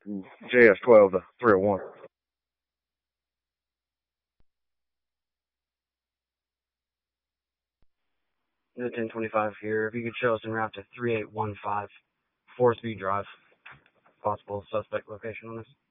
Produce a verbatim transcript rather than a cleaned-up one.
J S twelve to three oh one. The ten twenty-five here. If you could show us en route to three eight one five, Forest View Drive. Possible suspect location on this.